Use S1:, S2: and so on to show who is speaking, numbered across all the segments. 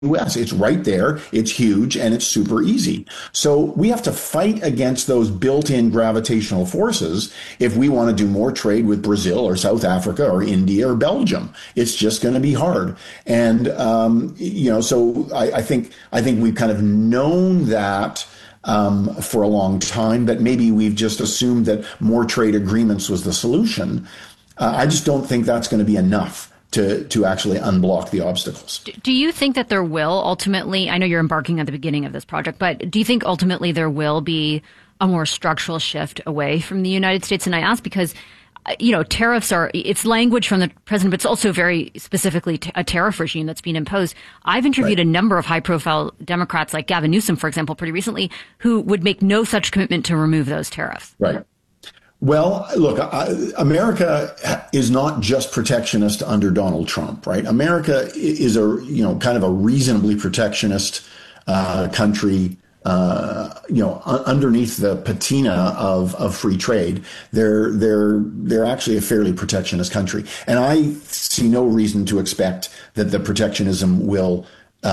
S1: US. It's right there, it's huge, and it's super easy. So we have to fight against those built-in gravitational forces if we want to do more trade with Brazil or South Africa or India or Belgium. It's just going to be hard. And, so I think we've kind of known that for a long time, but maybe we've just assumed that more trade agreements was the solution. I just don't think that's going to be enough to actually unblock the obstacles.
S2: Do you think that there will ultimately, I know you're embarking at the beginning of this project, but do you think ultimately there will be a more structural shift away from the United States? And I ask because, tariffs it's language from the president, but it's also very specifically a tariff regime that's being imposed. I've interviewed a number of high-profile Democrats like Gavin Newsom, for example, pretty recently, who would make no such commitment to remove those tariffs.
S1: Right. Well, look, America is not just protectionist under Donald Trump, right? America is kind of a reasonably protectionist country, underneath the patina of free trade. They're actually a fairly protectionist country. And I see no reason to expect that the protectionism will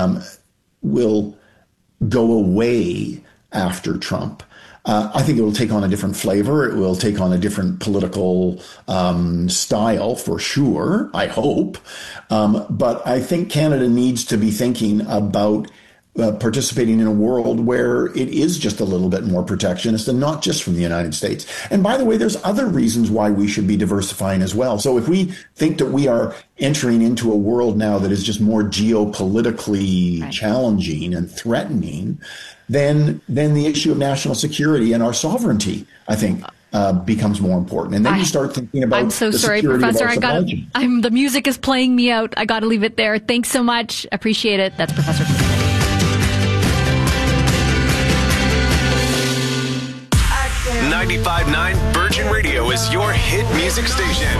S1: go away after Trump. I think it will take on a different flavor. It will take on a different political style for sure, I hope. But I think Canada needs to be thinking about participating in a world where it is just a little bit more protectionist and not just from the United States. And by the way, there's other reasons why we should be diversifying as well. So if we think that we are entering into a world now that is just more geopolitically challenging and threatening, then the issue of national security and our sovereignty, I think, becomes more important. And then you start thinking about
S2: I'm so sorry, Professor. The music is playing me out. I got to leave it there. Thanks so much. Appreciate it. That's Professor.
S3: 95.9 Virgin Radio is your hit music station.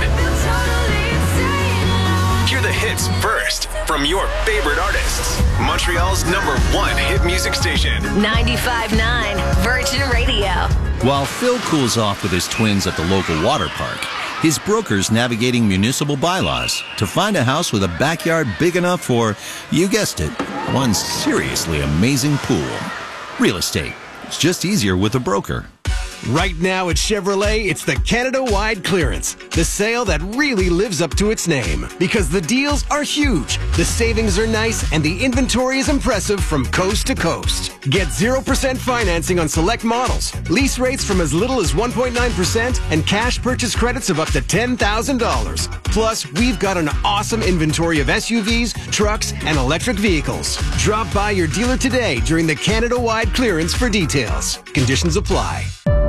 S3: Hear the hits first from your favorite artists. Montreal's #1 hit music station. 95.9 Virgin Radio.
S4: While Phil cools off with his twins at the local water park, his broker's navigating municipal bylaws to find a house with a backyard big enough for, you guessed it, one seriously amazing pool. Real estate. It's just easier with a broker.
S5: Right now at Chevrolet, it's the Canada-wide clearance. The sale that really lives up to its name. Because the deals are huge, the savings are nice, and the inventory is impressive from coast to coast. Get 0% financing on select models, lease rates from as little as 1.9%, and cash purchase credits of up to $10,000. Plus, we've got an awesome inventory of SUVs, trucks, and electric vehicles. Drop by your dealer today during the Canada-wide clearance for details. Conditions apply.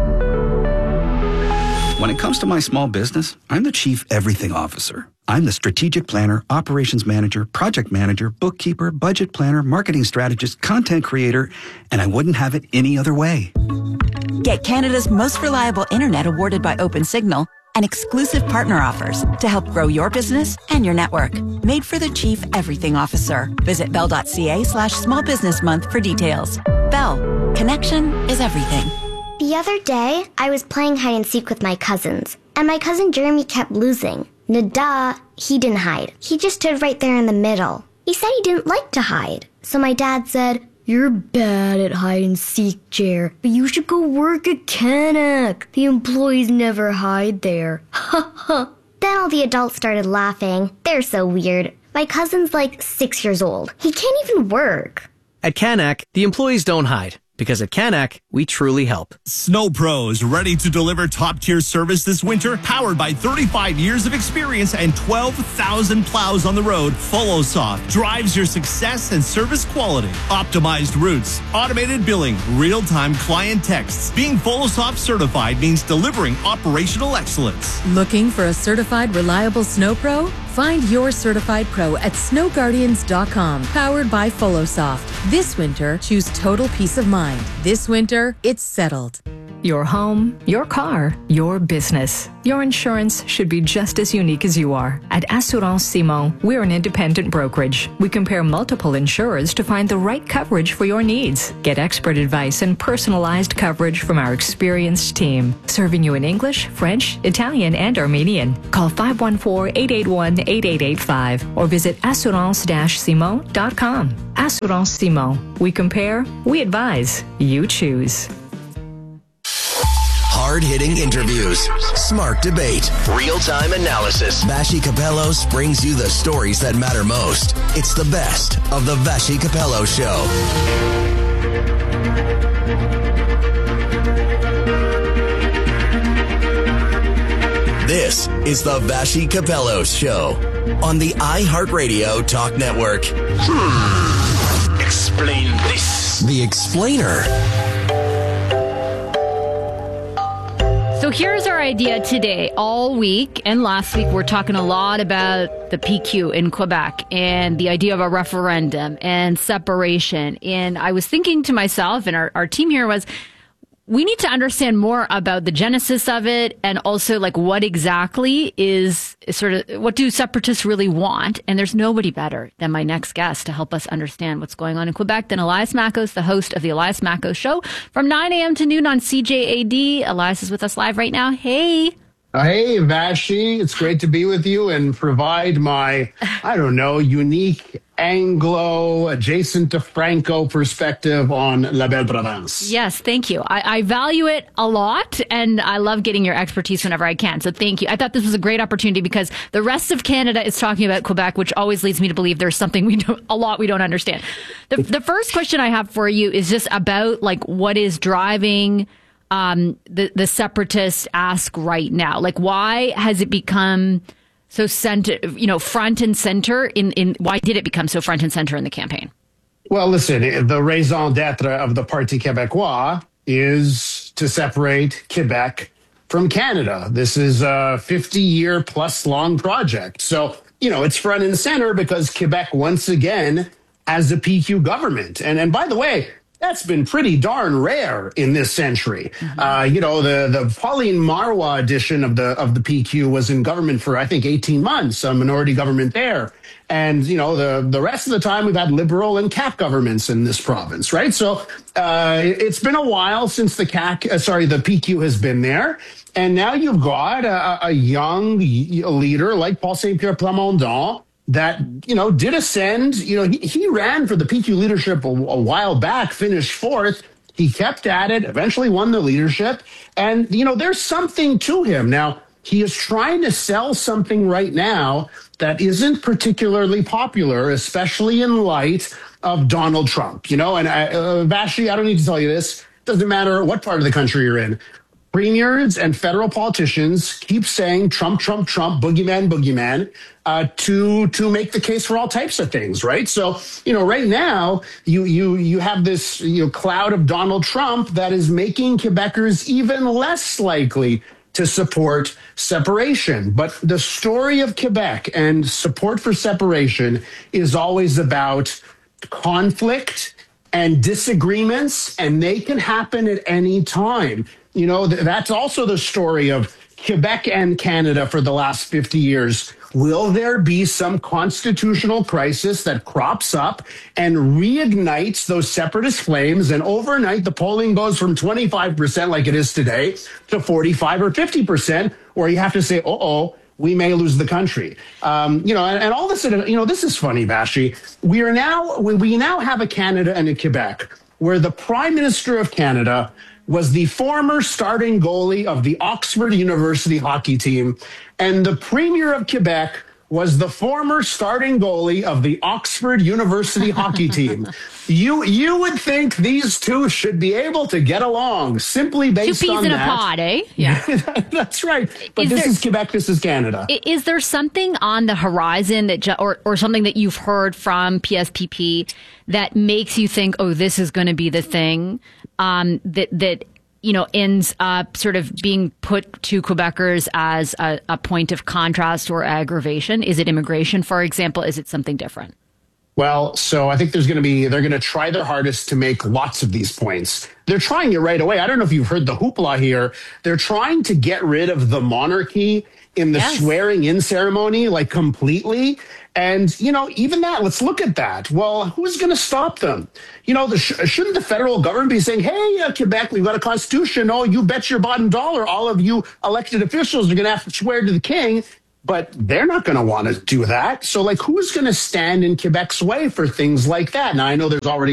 S6: When it comes to my small business, I'm the Chief Everything Officer. I'm the strategic planner, operations manager, project manager, bookkeeper, budget planner, marketing strategist, content creator, and I wouldn't have it any other way.
S7: Get Canada's most reliable internet awarded by OpenSignal and exclusive partner offers to help grow your business and your network. Made for the Chief Everything Officer. Visit bell.ca/small business month for details. Bell. Connection is everything.
S8: The other day, I was playing hide and seek with my cousins, and my cousin Jeremy kept losing. Nada, he didn't hide. He just stood right there in the middle. He said he didn't like to hide. So my dad said, "You're bad at hide and seek, Jer, but you should go work at Canuck. The employees never hide there." Ha ha. Then all the adults started laughing. They're so weird. My cousin's like 6 years old. He can't even work.
S9: At Canuck, the employees don't hide. Because at Canuck, we truly help.
S10: Snow Pros, ready to deliver top-tier service this winter? Powered by 35 years of experience and 12,000 plows on the road, FoloSoft drives your success and service quality. Optimized routes, automated billing, real-time client texts. Being FoloSoft certified means delivering operational excellence.
S11: Looking for a certified, reliable Snow Pro? Find your certified pro at snowguardians.com. Powered by FoloSoft. This winter, choose total peace of mind. This winter, it's settled.
S12: Your home, your car, your business. Your insurance should be just as unique as you are. At Assurance Simon, we're an independent brokerage. We compare multiple insurers to find the right coverage for your needs. Get expert advice and personalized coverage from our experienced team, serving you in English, French, Italian, and Armenian. Call 514-881-8885 or visit assurance-simon.com. Assurance Simon. We compare, we advise, you choose.
S3: Hard-hitting interviews, smart debate, real-time analysis. Vassy Kapelos brings you the stories that matter most. It's the best of the Vassy Kapelos Show. This is the Vassy Kapelos Show on the iHeartRadio Talk Network. Explain this. The Explainer.
S2: So here's our idea today. All week and last week, we're talking a lot about the PQ in Quebec and the idea of a referendum and separation. And I was thinking to myself, and our team here was, we need to understand more about the genesis of it and also like what exactly is sort of, what do separatists really want? And there's nobody better than my next guest to help us understand what's going on in Quebec than Elias Makos, the host of the Elias Makos Show from 9 a.m. to noon on CJAD. Elias is with us live right now. Hey.
S13: Hey, Vassy. It's great to be with you and provide my, unique Anglo, adjacent to Franco perspective on La Belle Province.
S2: Yes, thank you. I value it a lot, and I love getting your expertise whenever I can. So thank you. I thought this was a great opportunity because the rest of Canada is talking about Quebec, which always leads me to believe there's something we don't understand. The first question I have for you is just about like what is driving the separatist ask right now. Like, why has it become so front and center in why did it become so front and center in the campaign?
S13: Well, listen, the raison d'etre of the Parti Québécois is to separate Quebec from Canada. This is a 50-year plus long project. So, it's front and center because Quebec once again has a PQ government. And by the way, that's been pretty darn rare in this century. Mm-hmm. The Pauline Marois edition of the PQ was in government for, I think, 18 months, a minority government there. And, the rest of the time we've had liberal and CAQ governments in this province, right? So it's been a while since the PQ has been there. And now you've got a young leader like Paul Saint-Pierre Plamondon that, did ascend. He ran for the PQ leadership a while back, finished fourth. He kept at it, eventually won the leadership. And, there's something to him. Now, he is trying to sell something right now that isn't particularly popular, especially in light of Donald Trump. And Vassy, I don't need to tell you this. Doesn't matter what part of the country you're in. Premiers and federal politicians keep saying Trump, Trump, Trump, boogeyman, boogeyman, to make the case for all types of things, right? So, right now you have this cloud of Donald Trump that is making Quebecers even less likely to support separation. But the story of Quebec and support for separation is always about conflict and disagreements, and they can happen at any time. That's also the story of Quebec and Canada for the last 50 years. Will there be some constitutional crisis that crops up and reignites those separatist flames? And overnight, the polling goes from 25% like it is today to 45 or 50%, or you have to say, we may lose the country. And all this, this is funny, Vassy. We now have a Canada and a Quebec where the Prime Minister of Canada was the former starting goalie of the Oxford University hockey team, and the Premier of Quebec was the former starting goalie of the Oxford University hockey team. You would think these two should be able to get along simply based on that. 2 peas in a pod, eh?
S2: Yeah.
S13: That's right. But this is Quebec, this is Canada.
S2: Is there something on the horizon that, or something that you've heard from PSPP that makes you think, this is going to be the thing that ends up sort of being put to Quebecers as a point of contrast or aggravation? Is it immigration, for example? Is it something different?
S13: Well, so I think they're going to try their hardest to make lots of these points. They're trying it right away. I don't know if you've heard the hoopla here. They're trying to get rid of the monarchy in the swearing in ceremony, like completely. And, even that, let's look at that. Well, who's going to stop them? Shouldn't the federal government be saying, hey, Quebec, we've got a constitution. Oh, you bet your bottom dollar. All of you elected officials are going to have to swear to the king. But they're not going to want to do that. So, who's going to stand in Quebec's way for things like that? Now, I know there's already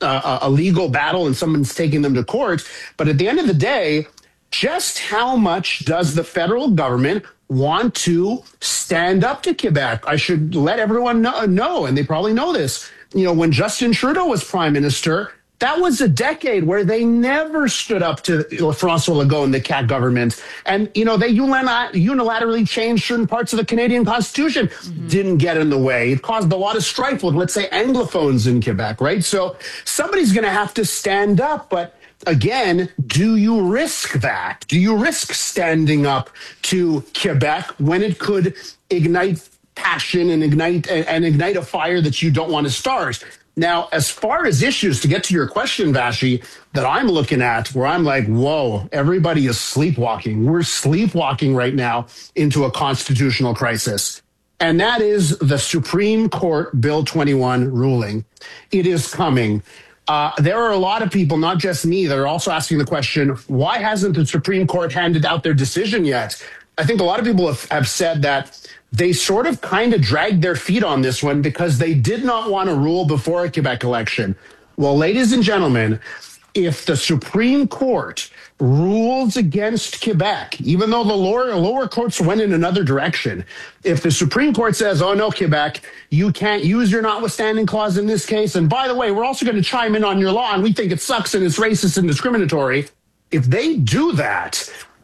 S13: a legal battle and someone's taking them to court. But at the end of the day, just how much does the federal government want to stand up to Quebec? I should let everyone know, and they probably know this. When Justin Trudeau was prime minister, that was a decade where they never stood up to François Legault and the CAQ government. And, they unilaterally changed certain parts of the Canadian Constitution. Didn't get in the way. It caused a lot of strife with, let's say, Anglophones in Quebec, right? So somebody's going to have to stand up. But again, do you risk that? Do you risk standing up to Quebec when it could ignite passion and ignite a fire that you don't want to start? Now, as far as issues, to get to your question, Vashi, that I'm looking at, where I'm like, whoa, everybody is sleepwalking. We're sleepwalking right now into a constitutional crisis. And that is the Supreme Court Bill 21 ruling. It is coming. There are a lot of people, not just me, that are also asking the question, why hasn't the Supreme Court handed out their decision yet? I think a lot of people have said that they sort of kind of dragged their feet on this one because they did not want to rule before a Quebec election. Well, ladies and gentlemen, if the Supreme Court rules against Quebec, even though the lower courts went in another direction, if the Supreme Court says, oh, no, Quebec, you can't use your notwithstanding clause in this case, and by the way, we're also going to chime in on your law, and we think it sucks and it's racist and discriminatory, if they do that,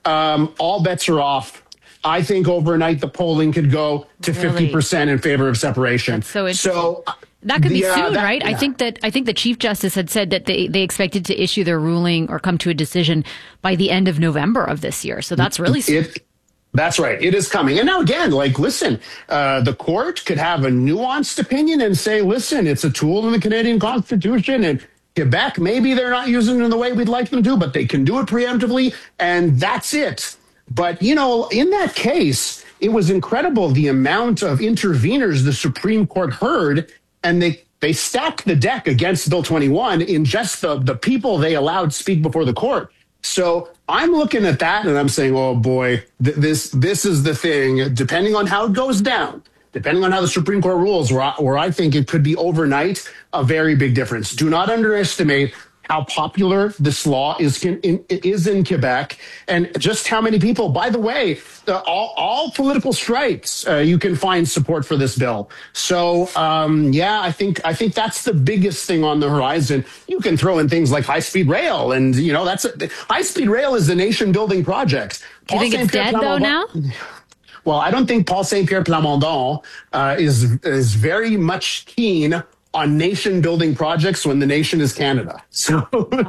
S13: all bets are off. I think overnight the polling could go to 50% in favor of separation.
S2: That's so interesting. So that could be soon, right? Yeah. I think the Chief Justice had said that they expected to issue their ruling or come to a decision by the end of November of this year. So that's really soon.
S13: That's right. It is coming. And now again, listen, the court could have a nuanced opinion and say, listen, it's a tool in the Canadian Constitution, and Quebec, maybe they're not using it in the way we'd like them to, but they can do it preemptively, and that's it. But, in that case, it was incredible the amount of interveners the Supreme Court heard, and they stacked the deck against Bill 21 in just the people they allowed speak before the court. So I'm looking at that and I'm saying, oh boy, this is the thing, depending on how it goes down, depending on how the Supreme Court rules, where I think it could be overnight a very big difference. Do not underestimate how popular this law is in Quebec, and just how many people, by the way, all political stripes, you can find support for this bill. So, I think that's the biggest thing on the horizon. You can throw in things like high-speed rail, and, high-speed rail is a nation-building project.
S2: Do you think it's dead, though, now?
S13: Well, I don't think Paul Saint-Pierre Plamondon is very much keen on nation-building projects when the nation is Canada. So,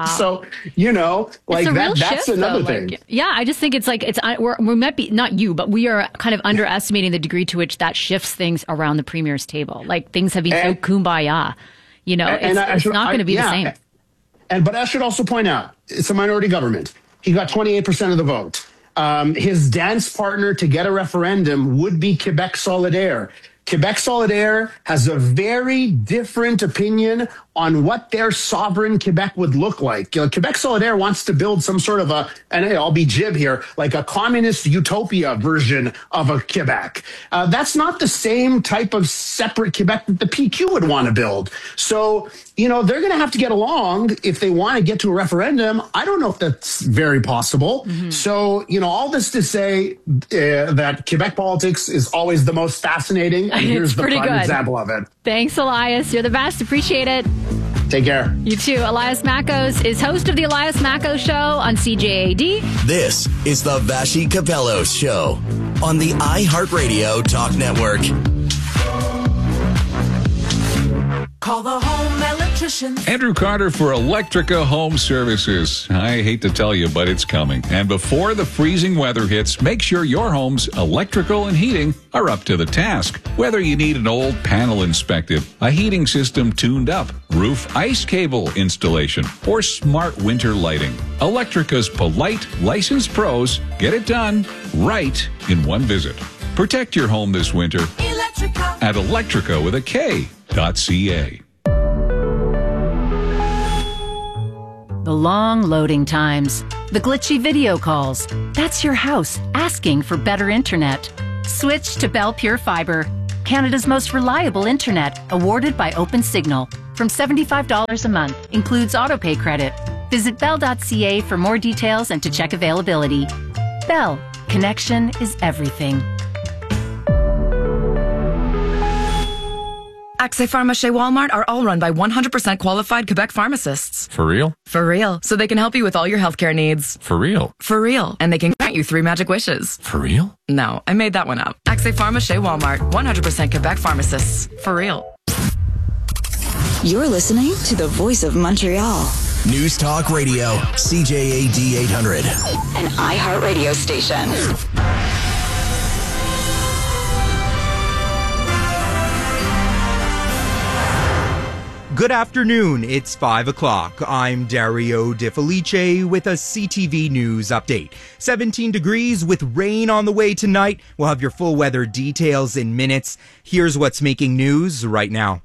S13: that's another thing.
S2: I just think we might be, not you, but we are kind of underestimating the degree to which that shifts things around the premier's table. Things have been so kumbaya. It's not going to be the same.
S13: But I should also point out, it's a minority government. He got 28% of the vote. His dance partner to get a referendum would be Quebec Solidaire. Quebec Solidaire has a very different opinion on what their sovereign Quebec would look like. Quebec Solidaire wants to build some sort of and I'll be jib here, like a communist utopia version of a Quebec. That's not the same type of separate Quebec that the PQ would want to build. So, they're going to have to get along if they want to get to a referendum. I don't know if that's very possible. Mm-hmm. So, all this to say that Quebec politics is always the most fascinating. And here's the prime example of it.
S2: Thanks, Elias. You're the best. Appreciate it.
S13: Take care.
S2: You too. Elias Mackos is host of the Elias Mackos Show on CJAD.
S3: This is the Vashi Capello Show on the iHeartRadio Talk Network.
S14: Call the Home Melody electricians. Andrew Carter for Electrica Home Services. I hate to tell you, but it's coming. And before the freezing weather hits, make sure your home's electrical and heating are up to the task. Whether you need an old panel inspected, a heating system tuned up, roof ice cable installation, or smart winter lighting, Electrica's polite, licensed pros get it done right in one visit. Protect your home this winter at Electrica with a K.ca.
S15: The long loading times, the glitchy video calls. That's your house asking for better internet. Switch to Bell Pure Fiber, Canada's most reliable internet, awarded by Opensignal. From $75 a month, includes autopay credit. Visit bell.ca for more details and to check availability. Bell, connection is everything.
S16: Accès Pharmacie Walmart are all run by 100% qualified Quebec pharmacists.
S14: For real?
S16: For real. So they can help you with all your healthcare needs.
S14: For real?
S16: For real. And they can grant you 3 magic wishes.
S14: For real?
S16: No, I made that one up. Accès Pharmacie Walmart, 100% Quebec pharmacists. For real.
S17: You're listening to the Voice of Montreal.
S3: News Talk Radio, CJAD 800.
S17: An iHeartRadio station.
S18: Good afternoon, it's 5 o'clock. I'm Dario De Felice with a CTV News update. 17 degrees with rain on the way tonight. We'll have your full weather details in minutes. Here's what's making news right now.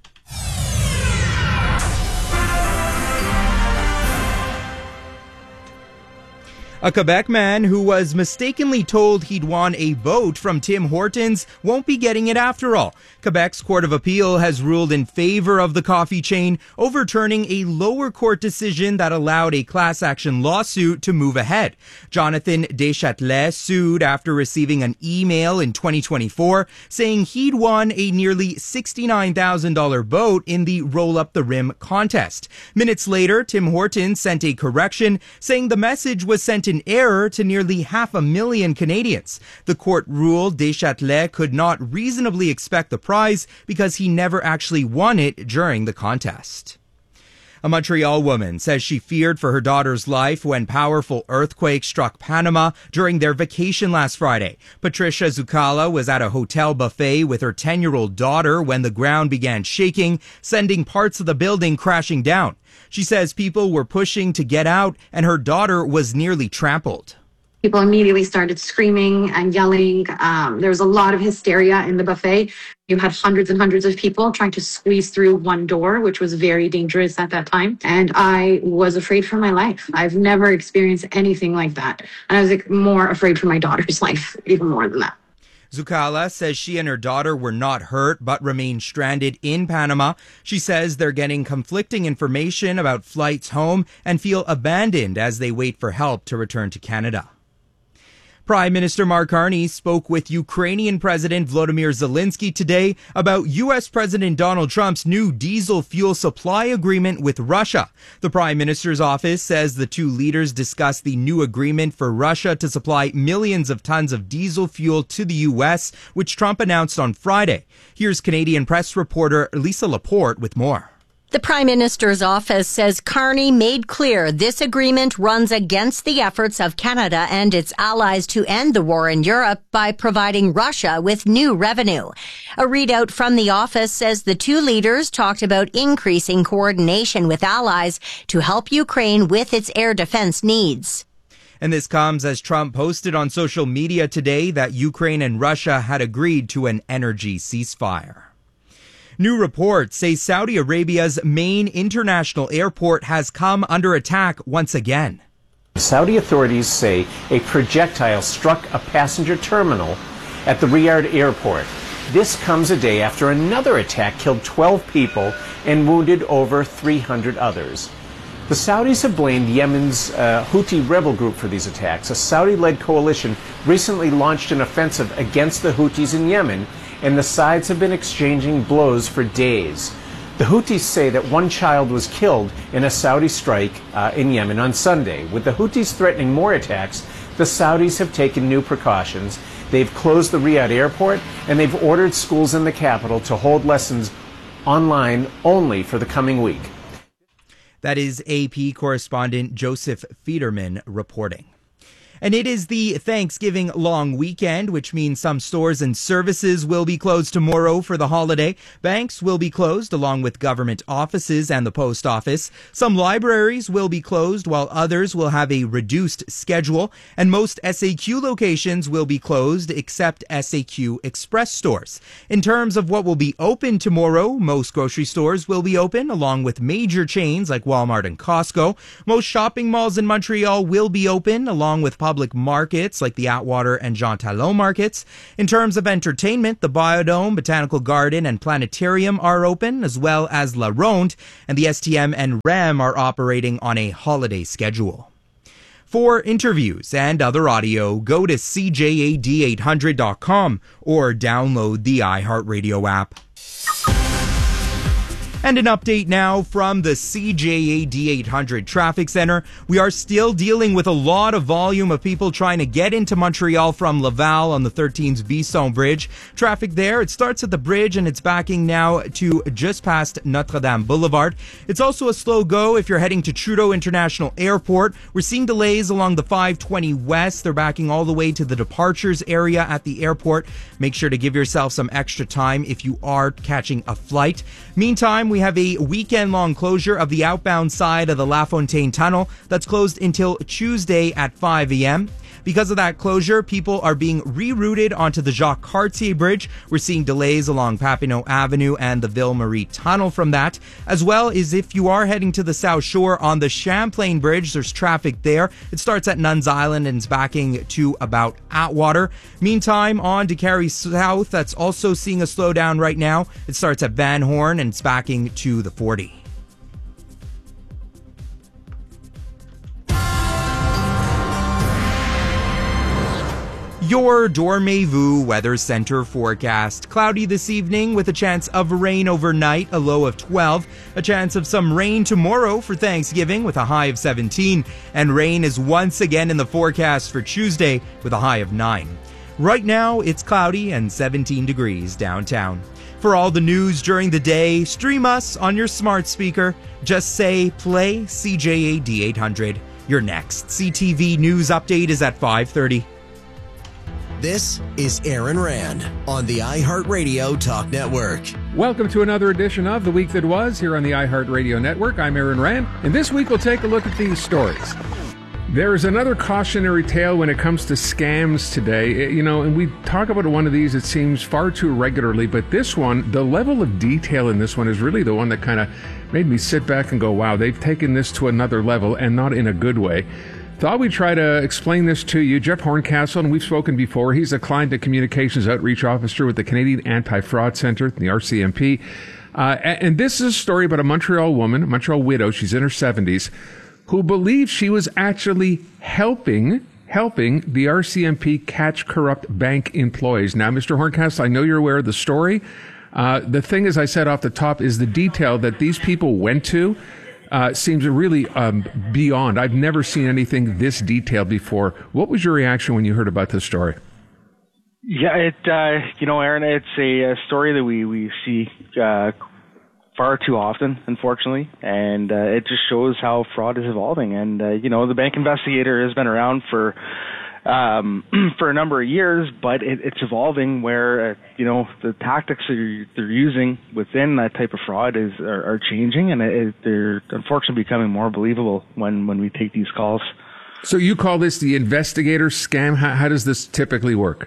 S18: A Quebec man who was mistakenly told he'd won a vote from Tim Hortons won't be getting it after all. Quebec's Court of Appeal has ruled in favor of the coffee chain, overturning a lower court decision that allowed a class action lawsuit to move ahead. Jonathan Deschâtelet sued after receiving an email in 2024 saying he'd won a nearly $69,000 vote in the Roll Up the Rim contest. Minutes later, Tim Hortons sent a correction saying the message was sent in error to nearly 500,000 Canadians. The court ruled Deschâtelet could not reasonably expect the prize because he never actually won it during the contest. A Montreal woman says she feared for her daughter's life when powerful earthquake struck Panama during their vacation last Friday. Patricia Zucala was at a hotel buffet with her 10-year-old daughter when the ground began shaking, sending parts of the building crashing down. She says people were pushing to get out and her daughter was nearly trampled.
S19: People immediately started screaming and yelling. There was a lot of hysteria in the buffet. You had hundreds and hundreds of people trying to squeeze through one door, which was very dangerous at that time. And I was afraid for my life. I've never experienced anything like that. And I was more afraid for my daughter's life, even more than that.
S18: Zucala says she and her daughter were not hurt but remain stranded in Panama. She says they're getting conflicting information about flights home and feel abandoned as they wait for help to return to Canada. Prime Minister Mark Carney spoke with Ukrainian President Volodymyr Zelensky today about U.S. President Donald Trump's new diesel fuel supply agreement with Russia. The Prime Minister's office says the two leaders discussed the new agreement for Russia to supply millions of tons of diesel fuel to the U.S., which Trump announced on Friday. Here's Canadian press reporter Lisa Laporte with more.
S20: The Prime Minister's office says Carney made clear this agreement runs against the efforts of Canada and its allies to end the war in Europe by providing Russia with new revenue. A readout from the office says the two leaders talked about increasing coordination with allies to help Ukraine with its air defense needs.
S18: And this comes as Trump posted on social media today that Ukraine and Russia had agreed to an energy ceasefire. New reports say Saudi Arabia's main international airport has come under attack once again.
S21: Saudi authorities say a projectile struck a passenger terminal at the Riyadh airport. This comes a day after another attack killed 12 people and wounded over 300 others. The Saudis have blamed Yemen's Houthi rebel group for these attacks. A Saudi-led coalition recently launched an offensive against the Houthis in Yemen, and the sides have been exchanging blows for days. The Houthis say that one child was killed in a Saudi strike in Yemen on Sunday. With the Houthis threatening more attacks, the Saudis have taken new precautions. They've closed the Riyadh airport, and they've ordered schools in the capital to hold lessons online only for the coming week.
S18: That is AP correspondent Joseph Federman reporting. And it is the Thanksgiving long weekend, which means some stores and services will be closed tomorrow for the holiday. Banks will be closed along with government offices and the post office. Some libraries will be closed while others will have a reduced schedule. And most SAQ locations will be closed except SAQ Express stores. In terms of what will be open tomorrow, most grocery stores will be open along with major chains like Walmart and Costco. Most shopping malls in Montreal will be open along with public markets like the Atwater and Jean Talon markets. In terms of entertainment, the Biodome, Botanical Garden, and Planetarium are open, as well as La Ronde, and the STM and REM are operating on a holiday schedule. For interviews and other audio, go to CJAD800.com or download the iHeartRadio app. And an update now from the CJAD 800 Traffic Center. We are still dealing with a lot of volume of people trying to get into Montreal from Laval on the 13th Visson Bridge. Traffic there, it starts at the bridge and it's backing now to just past Notre Dame Boulevard. It's also a slow go if you're heading to Trudeau International Airport. We're seeing delays along the 520 West. They're backing all the way to the departures area at the airport. Make sure to give yourself some extra time if you are catching a flight. Meantime, we have a weekend-long closure of the outbound side of the La Fontaine Tunnel that's closed until Tuesday at 5 a.m. Because of that closure, people are being rerouted onto the Jacques Cartier Bridge. We're seeing delays along Papineau Avenue and the Ville-Marie Tunnel from that, as well as if you are heading to the South Shore on the Champlain Bridge, there's traffic there. It starts at Nuns Island and is backing to about Atwater. Meantime, on to Carey South, that's also seeing a slowdown right now. It starts at Van Horn and it's backing to the 40. Your Dormez-vous Weather Center forecast. Cloudy this evening with a chance of rain overnight, a low of 12. A chance of some rain tomorrow for Thanksgiving with a high of 17. And rain is once again in the forecast for Tuesday with a high of 9. Right now, it's cloudy and 17 degrees downtown. For all the news during the day, stream us on your smart speaker. Just say, play CJAD 800. Your next CTV News update is at 5:30.
S3: This is Aaron Rand on the iHeartRadio Talk Network.
S1: Welcome to another edition of The Week That Was here on the iHeartRadio Network. I'm Aaron Rand, and this week we'll take a look at these stories. There is another cautionary tale when it comes to scams today. And we talk about one of these, it seems, far too regularly, but this one, the level of detail in this one is really the one that kind of made me sit back and go, wow, they've taken this to another level, and not in a good way. Thought we'd try to explain this to you. Jeff Horncastle, and we've spoken before, he's a client and communications outreach officer with the Canadian Anti-Fraud Centre, the RCMP. And this is a story about a Montreal woman, a Montreal widow, she's in her 70s, who believes she was actually helping the RCMP catch corrupt bank employees. Now, Mr. Horncastle, I know you're aware of the story. The thing, as I said off the top, is the detail that these people went to seems really beyond. I've never seen anything this detailed before. What was your reaction when you heard about this story?
S22: Yeah, Aaron, it's a story that we see far too often, unfortunately, and it just shows how fraud is evolving. And the bank investigator has been around for a number of years, but it's evolving where the tactics that they're using within that type of fraud are changing, and they're unfortunately becoming more believable when we take these calls.
S1: So you call this the investigator scam? How does this typically work?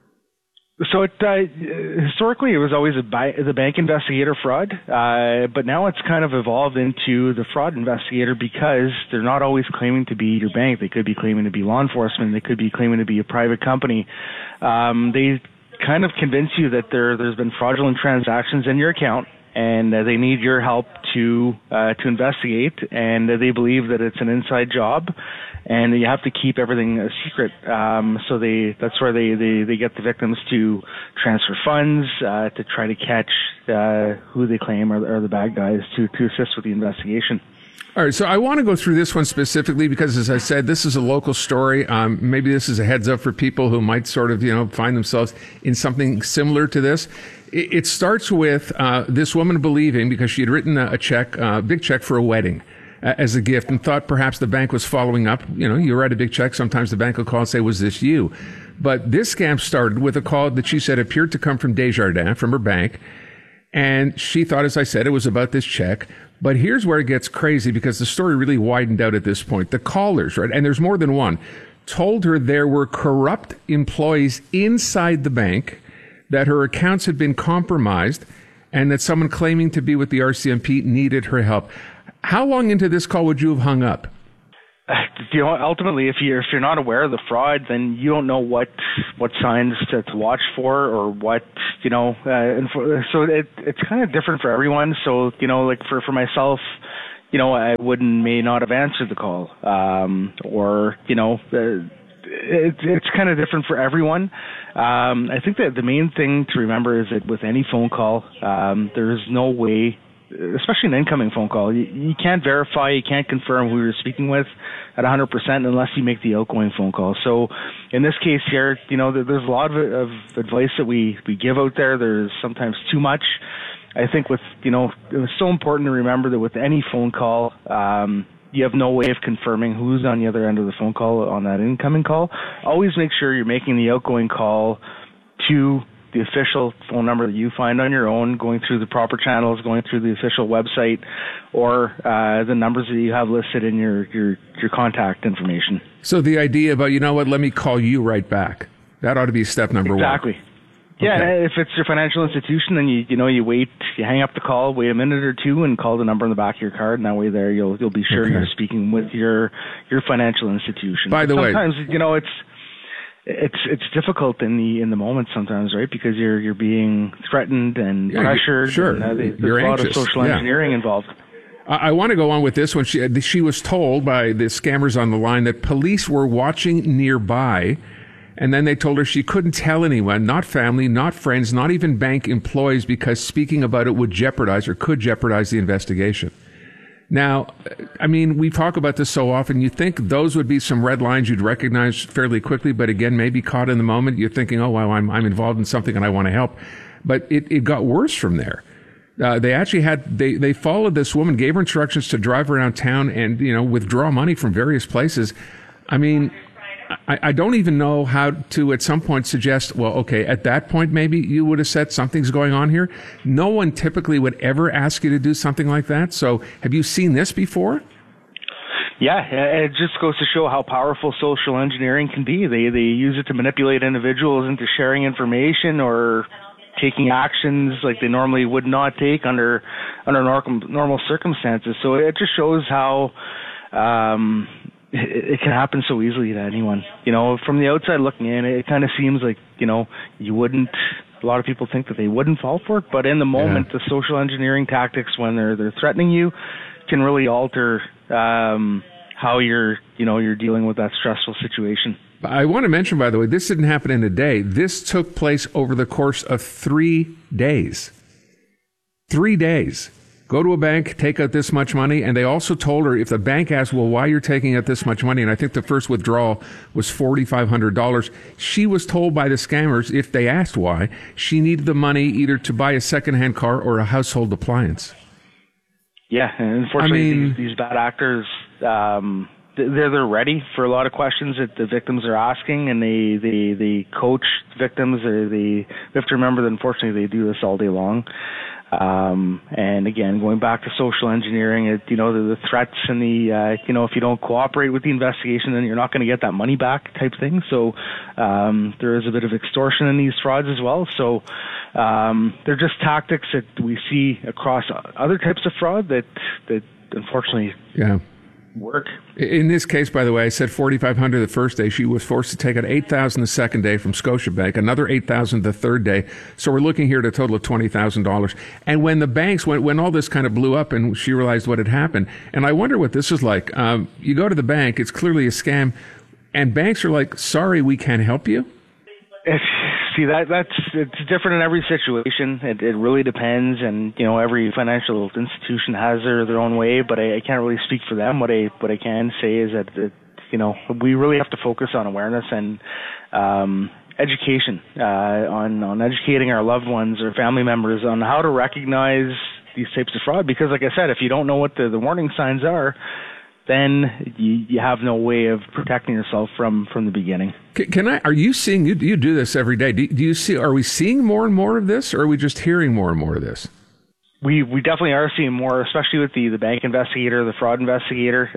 S22: So historically it was always the bank investigator fraud, but now it's kind of evolved into the fraud investigator because they're not always claiming to be your bank. They could be claiming to be law enforcement. They could be claiming to be a private company. They kind of convince you that there's been fraudulent transactions in your account, and they need your help to investigate, and they believe that it's an inside job, and you have to keep everything a secret. So that's where they get the victims to transfer funds to try to catch who they claim are the bad guys to assist with the investigation.
S1: All right, so I want to go through this one specifically because, as I said, this is a local story. Maybe this is a heads up for people who might sort of, find themselves in something similar to this. It starts with this woman believing, because she had written a check, big check for a wedding. as a gift and thought perhaps the bank was following up. You know, you write a big check. Sometimes the bank will call and say, was this you? But this scam started with a call that she said appeared to come from Desjardins, from her bank. And she thought, as I said, it was about this check. But here's where it gets crazy because the story really widened out at this point. The callers, right, and there's more than one, told her there were corrupt employees inside the bank, that her accounts had been compromised, and that someone claiming to be with the RCMP needed her help. How long into this call would you have hung up?
S22: You know, ultimately, if you're not aware of the fraud, then you don't know what signs to watch for or what, you know. So it's kind of different for everyone. So, you know, like for myself, you know, I may not have answered the call, or, you know, it's kind of different for everyone. I think that the main thing to remember is that with any phone call, there's no way, especially an incoming phone call, you can't verify, you can't confirm who you're speaking with at 100% unless you make the outgoing phone call. So in this case here, you know, there's a lot of advice that we give out there. There's sometimes too much. I think with, you know, it was so important to remember that with any phone call, you have no way of confirming who's on the other end of the phone call on that incoming call. Always make sure you're making the outgoing call to the official phone number that you find on your own, going through the proper channels, going through the official website, or the numbers that you have listed in your contact information.
S1: So the idea about, you know what, let me call you right back, that ought to be step number one.
S22: Exactly. Yeah, okay. If it's your financial institution, then you wait, you hang up the call, wait a minute or two, and call the number on the back of your card, and that way there you'll be sure you're speaking with your financial institution.
S1: By the way,
S22: sometimes, you know, it's difficult in the moment sometimes, right? Because you're being threatened and pressured.
S1: Sure,
S22: and,
S1: you're
S22: a lot
S1: anxious.
S22: of social engineering involved.
S1: I want to go on with this one. She was told by the scammers on the line that police were watching nearby, and then they told her she couldn't tell anyone, not family, not friends, not even bank employees, because speaking about it would jeopardize or could jeopardize the investigation. Now, I mean, we talk about this so often. You think those would be some red lines you'd recognize fairly quickly, but again, maybe caught in the moment, you're thinking, oh, wow, I'm involved in something and I want to help. But it got worse from there. They actually they followed this woman, gave her instructions to drive around town and, you know, withdraw money from various places. I mean, I don't even know how to at some point suggest, well, okay, at that point, maybe you would have said something's going on here. No one typically would ever ask you to do something like that. So have you seen this before?
S22: Yeah, it just goes to show how powerful social engineering can be. They use it to manipulate individuals into sharing information or taking actions like they normally would not take under normal circumstances. So it just shows how it can happen so easily to anyone. You know, from the outside looking in, it kind of seems like, you know, a lot of people think that they wouldn't fall for it, but in the moment, the social engineering tactics, when they're threatening you, can really alter how you're dealing with that stressful situation.
S1: I want to mention, by the way, this didn't happen in a day. This took place over the course of 3 days. 3 days. Go to a bank, take out this much money. And they also told her, if the bank asked, well, why you're taking out this much money, and I think the first withdrawal was $4,500, she was told by the scammers, if they asked why, she needed the money either to buy a secondhand car or a household appliance.
S22: Yeah, and unfortunately, these bad actors, they're ready for a lot of questions that the victims are asking, and they coach victims. We have to remember that unfortunately they do this all day long. And again, going back to social engineering, the threats and if you don't cooperate with the investigation, then you're not going to get that money back type thing. So there is a bit of extortion in these frauds as well. So they're just tactics that we see across other types of fraud that unfortunately work.
S1: In this case, by the way, I said $4,500 the first day. She was forced to take out $8,000 the second day from Scotiabank, another $8,000 the third day. So we're looking here at a total of $20,000. And when the banks, when all this kind of blew up and she realized what had happened, and I wonder what this is like. You go to the bank, it's clearly a scam, and banks are like, sorry, we can't help you.
S22: It's different in every situation. It really depends, and every financial institution has their own way. But I can't really speak for them. What I can say is that we really have to focus on awareness and education, on educating our loved ones or family members on how to recognize these types of fraud, because like I said, if you don't know what the warning signs are, then you have no way of protecting yourself from the beginning.
S1: Are you seeing, you do this every day, are we seeing more and more of this, or are we just hearing more and more of this?
S22: We definitely are seeing more, especially with the bank investigator, the fraud investigator.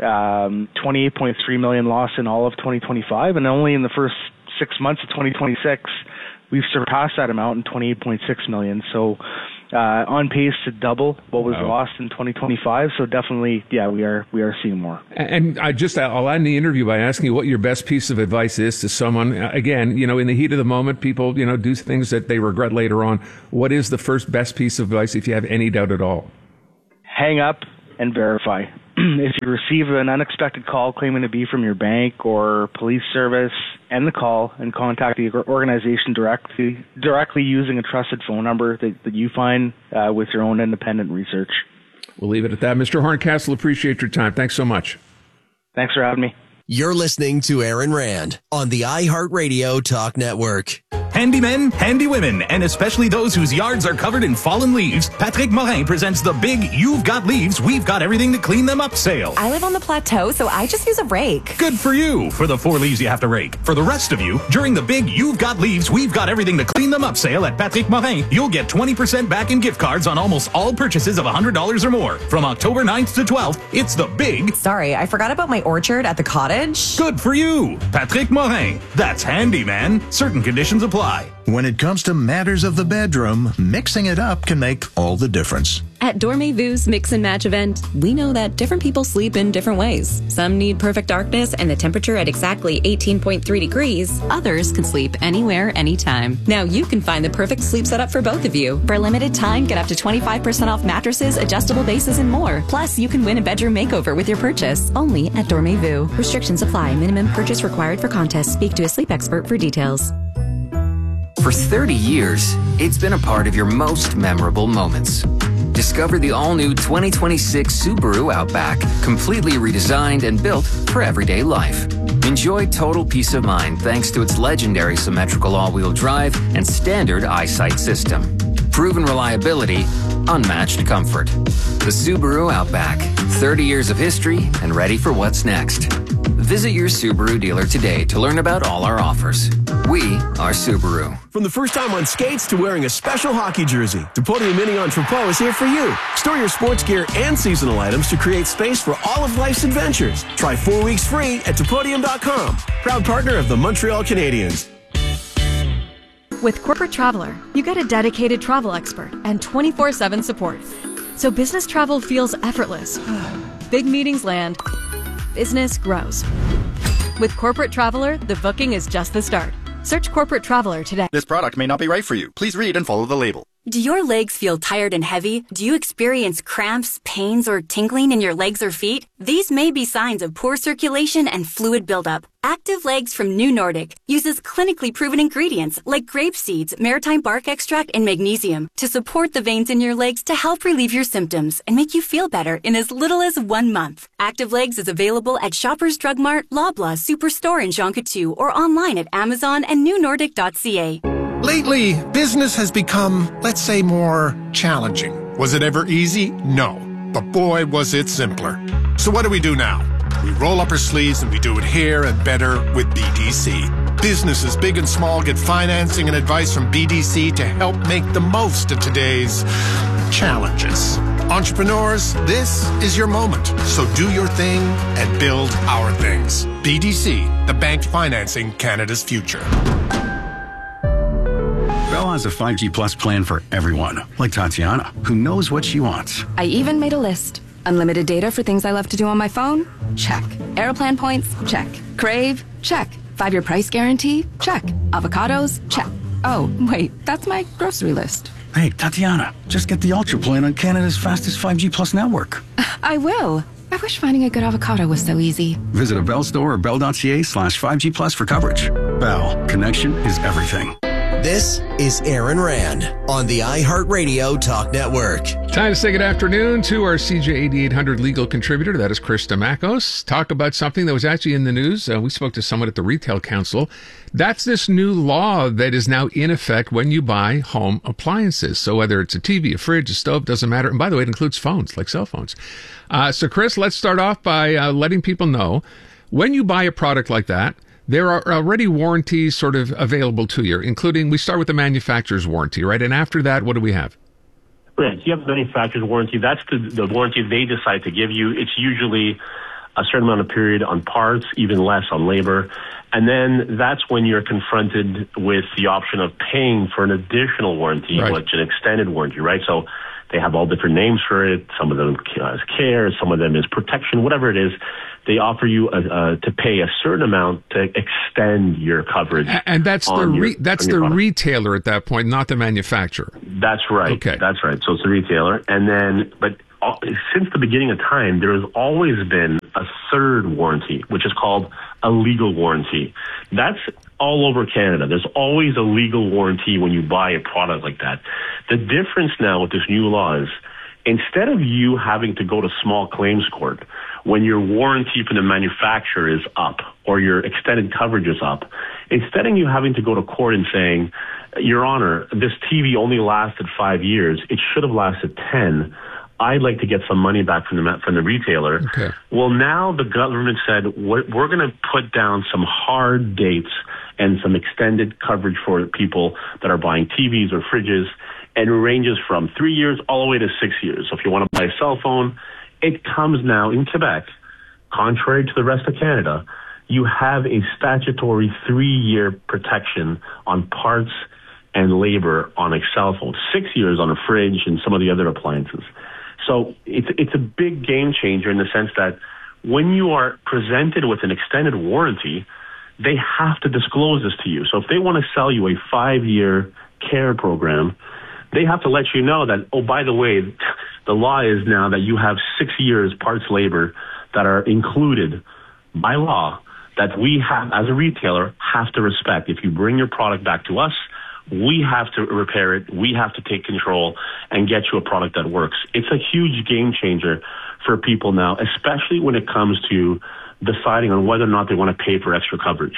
S22: 28.3 million lost in all of 2025, and only in the first 6 months of 2026, we've surpassed that amount in 28.6 million. So on pace to double what was lost in 2025. So definitely, we are seeing more. And
S1: I'll end the interview by asking you what your best piece of advice is to someone. Again, in the heat of the moment, people, do things that they regret later on. What is the first best piece of advice, if you have any doubt at all?
S22: Hang up and verify. If you receive an unexpected call claiming to be from your bank or police service, end the call and contact the organization directly using a trusted phone number that you find with your own independent research.
S1: We'll leave it at that. Mr. Horncastle, appreciate your time. Thanks so much.
S22: Thanks for having me.
S3: You're listening to Aaron Rand on the iHeartRadio Talk Network.
S4: Handy men, handy women, and especially those whose yards are covered in fallen leaves, Patrick Morin presents the big You've Got Leaves, We've Got Everything to Clean Them Up sale.
S5: I live on the plateau, so I just use a rake.
S4: Good for you, for the 4 leaves you have to rake. For the rest of you, during the big You've Got Leaves, We've Got Everything to Clean Them Up sale at Patrick Morin, you'll get 20% back in gift cards on almost all purchases of $100 or more. From October 9th to 12th, it's the big...
S5: Sorry, I forgot about my orchard at the cottage.
S4: Good for you, Patrick Morin. That's handy, man. Certain conditions apply.
S23: When it comes to matters of the bedroom, mixing it up can make all the difference.
S24: At Dormez-Vu's Mix and Match event, we know that different people sleep in different ways. Some need perfect darkness and the temperature at exactly 18.3 degrees. Others can sleep anywhere, anytime. Now you can find the perfect sleep setup for both of you. For a limited time, get up to 25% off mattresses, adjustable bases, and more. Plus, you can win a bedroom makeover with your purchase. Only at Dormez-Vu. Restrictions apply. Minimum purchase required for contest. Speak to a sleep expert for details.
S25: For 30 years, it's been a part of your most memorable moments. Discover the all-new 2026 Subaru Outback, completely redesigned and built for everyday life. Enjoy total peace of mind thanks to its legendary symmetrical all-wheel drive and standard eyesight system. Proven reliability, unmatched comfort. The Subaru Outback, 30 years of history and ready for what's next. Visit your Subaru dealer today to learn about all our offers. We are Subaru.
S26: From the first time on skates to wearing a special hockey jersey, Depodium Mini Entrepot is here for you. Store your sports gear and seasonal items to create space for all of life's adventures. Try 4 weeks free at Depodium.com. Proud partner of the Montreal Canadiens.
S27: With Corporate Traveler, you get a dedicated travel expert and 24/7 support. So business travel feels effortless. Big meetings land. Business grows. With Corporate Traveler, the booking is just the start. Search Corporate Traveler today.
S28: This product may not be right for you. Please read and follow the label.
S29: Do your legs feel tired and heavy? Do you experience cramps, pains, or tingling in your legs or feet? These may be signs of poor circulation and fluid buildup. Active Legs from New Nordic uses clinically proven ingredients like grape seeds, maritime bark extract, and magnesium to support the veins in your legs to help relieve your symptoms and make you feel better in as little as 1 month. Active Legs is available at Shoppers Drug Mart, Loblaw, Superstore, and Jean Coutu, or online at Amazon and newnordic.ca.
S30: Lately, business has become, let's say, more challenging. Was it ever easy? No. But boy, was it simpler. So what do we do now? We roll up our sleeves and we do it here and better with BDC. Businesses big and small get financing and advice from BDC to help make the most of today's challenges. Entrepreneurs, this is your moment. So do your thing and build our things. BDC, the bank financing Canada's future.
S6: Bell has a 5G Plus plan for everyone, like Tatiana, who knows what she wants.
S31: I even made a list. Unlimited data for things I love to do on my phone? Check. Aeroplan points? Check. Crave? Check. 5-year price guarantee? Check. Avocados? Check. Oh, wait, that's my grocery list.
S6: Hey, Tatiana, just get the Ultra plan on Canada's fastest 5G Plus network.
S31: I will. I wish finding a good avocado was so easy.
S6: Visit a Bell store or bell.ca/5G Plus for coverage. Bell, connection is everything.
S3: This is Aaron Rand on the iHeartRadio Talk Network.
S1: Time to say good afternoon to our CJ 8800 legal contributor. That is Chris Damakos. Talk about something that was actually in the news. We spoke to someone at the Retail Council. That's this new law that is now in effect when you buy home appliances. So whether it's a TV, a fridge, a stove, doesn't matter. And by the way, it includes phones, like cell phones. So Chris, let's start off by letting people know when you buy a product like that, there are already warranties sort of available to you, including, we start with the manufacturer's warranty, right? And after that, what do we have?
S2: Right. You have the manufacturer's warranty. That's the warranty they decide to give you. It's usually a certain amount of period on parts, even less on labor. And then that's when you're confronted with the option of paying for an additional warranty,
S1: Right.
S2: which is an extended warranty, right? So they have all different names for it. Some of them is care, some of them is protection, whatever it is. They offer you to pay a certain amount to extend your coverage.
S1: And that's the
S2: product.
S1: retailer at that point, not the manufacturer.
S2: That's right.
S1: Okay.
S2: That's right. So it's the retailer. And then, but since the beginning of time, there has always been a third warranty, which is called a legal warranty. That's all over Canada. There's always a legal warranty when you buy a product like that. The difference now with this new law is, instead of you having to go to small claims court when your warranty from the manufacturer is up or your extended coverage is up, instead of you having to go to court and saying, Your Honor, this TV only lasted 5 years, it should have lasted 10, I'd like to get some money back from the retailer.
S1: Okay.
S2: Well, now the government said, we're going to put down some hard dates and some extended coverage for people that are buying TVs or fridges, and it ranges from 3 years all the way to 6 years. So if you want to buy a cell phone, it comes now in Quebec, contrary to the rest of Canada, you have a statutory 3-year protection on parts and labor on a cell phone, 6 years on a fridge and some of the other appliances. So it's a big game changer in the sense that when you are presented with an extended warranty, they have to disclose this to you. So if they want to sell you a 5-year care program, they have to let you know that, oh, by the way, the law is now that you have 6 years parts labor that are included by law that we have, as a retailer, have to respect. If you bring your product back to us, we have to repair it. We have to take control and get you a product that works. It's a huge game changer for people now, especially when it comes to deciding on whether or not they want to pay for extra coverage.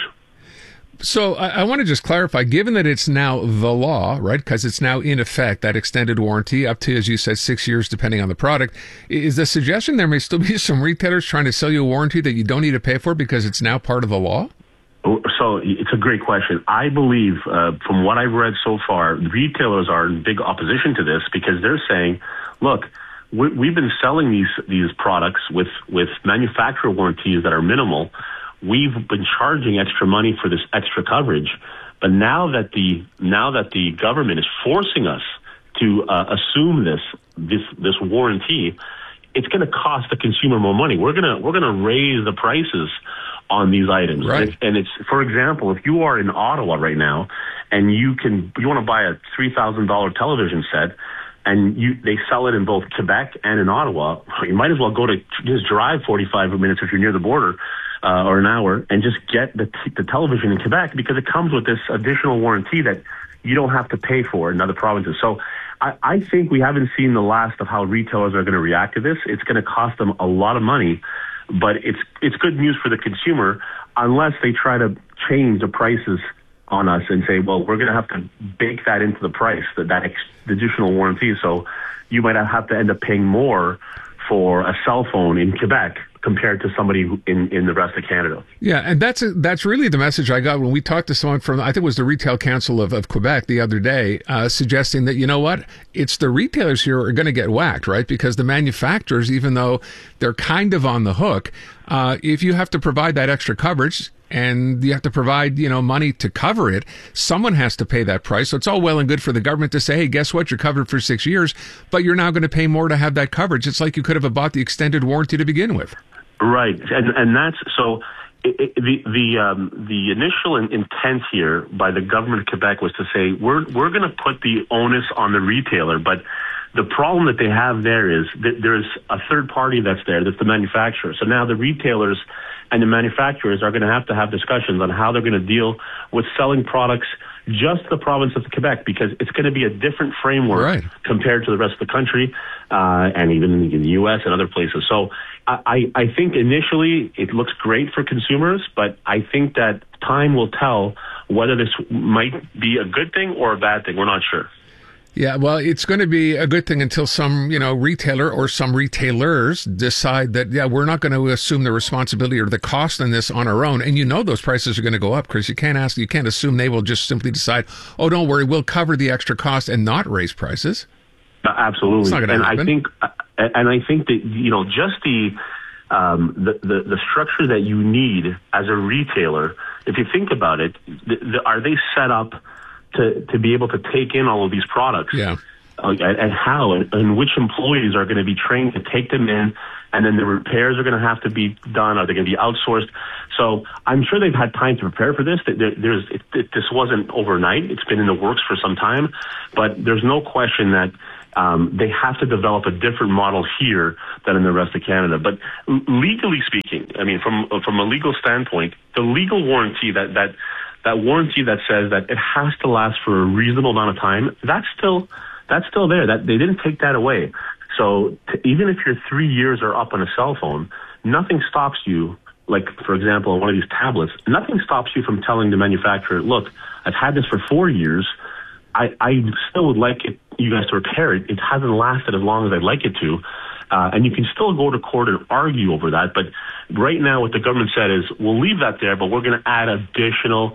S1: So I want to just clarify, given that it's now the law, right, because it's now in effect, that extended warranty up to, as you said, 6 years, depending on the product, is the suggestion there may still be some retailers trying to sell you a warranty that you don't need to pay for because it's now part of the law?
S2: So it's a great question. I believe, from what I've read so far, retailers are in big opposition to this because they're saying, look, we've been selling these products with manufacturer warranties that are minimal. We've been charging extra money for this extra coverage, but now that the government is forcing us to assume this warranty, it's going to cost the consumer more money. We're gonna raise the prices on these items.
S1: Right.
S2: And it's, for example, if you are in Ottawa right now and you want to buy a $3,000 television set, and they sell it in both Quebec and in Ottawa, you might as well just drive 45 minutes if you're near the border, or an hour, and just get the television in Quebec, because it comes with this additional warranty that you don't have to pay for in other provinces. So I think we haven't seen the last of how retailers are going to react to this. It's going to cost them a lot of money, but it's good news for the consumer unless they try to change the prices on us and say, well, we're going to have to bake that into the price, that additional warranty. So you might have to end up paying more for a cell phone in Quebec compared to somebody in the rest of Canada.
S1: Yeah, and that's really the message I got when we talked to someone from, I think it was the Retail Council of Quebec the other day, suggesting that, you know what, it's the retailers here are going to get whacked, right? Because the manufacturers, even though they're kind of on the hook, if you have to provide that extra coverage and you have to provide, money to cover it, someone has to pay that price. So it's all well and good for the government to say, hey, guess what? You're covered for 6 years, but you're now going to pay more to have that coverage. It's like you could have bought the extended warranty to begin with.
S2: Right, and that's so. The initial intent here by the government of Quebec was to say we're going to put the onus on the retailer, but the problem that they have there is that there's a third party that's the manufacturer. So now the retailers and the manufacturers are going to have discussions on how they're going to deal with selling products just the province of Quebec, because it's going to be a different framework compared to the rest of the country, and even in the U.S. and other places. So I think initially it looks great for consumers, but I think that time will tell whether this might be a good thing or a bad thing. We're not sure.
S1: Yeah, well, it's going to be a good thing until some, retailer or some retailers decide that, we're not going to assume the responsibility or the cost on this on our own. And those prices are going to go up, Chris. You can't assume they will just simply decide, oh, don't worry, we'll cover the extra cost and not raise prices.
S2: Absolutely.
S1: It's not going to happen.
S2: I think that, just the structure that you need as a retailer, if you think about it, are they set up to be able to take in all of these products?
S1: Yeah.
S2: And how and which employees are going to be trained to take them in, and then the repairs are going to have to be done. Are they going to be outsourced? So I'm sure they've had time to prepare for this. This wasn't overnight. It's been in the works for some time, but there's no question that they have to develop a different model here than in the rest of Canada. But legally speaking, I mean, from a legal standpoint, the legal warranty that warranty that says that it has to last for a reasonable amount of time, that's still there. That they didn't take that away. So even if your 3 years are up on a cell phone, nothing stops you. Like, for example, on one of these tablets, nothing stops you from telling the manufacturer, look, I've had this for 4 years. I still would like you guys to repair it. It hasn't lasted as long as I'd like it to. And you can still go to court and argue over that. But right now what the government said is, we'll leave that there, but we're going to add additional,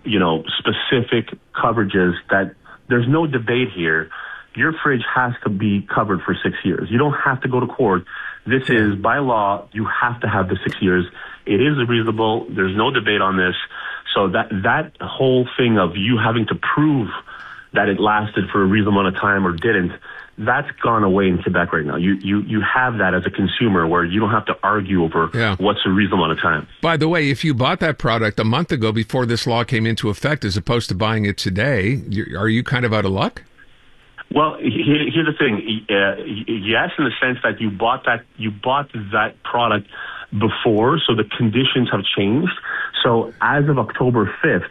S2: specific coverages that there's no debate here. Your fridge has to be covered for 6 years. You don't have to go to court. This is, by law, you have to have the 6 years. It is reasonable. There's no debate on this. So that whole thing of you having to prove that it lasted for a reasonable amount of time or didn't, that's gone away in Quebec right now. You have that as a consumer where you don't have to argue over what's a reasonable amount of time.
S1: By the way, if you bought that product a month ago before this law came into effect as opposed to buying it today, are you kind of out of luck?
S2: Well, here's the thing. Yes, in the sense that you bought that product before, so the conditions have changed. So as of October 5th,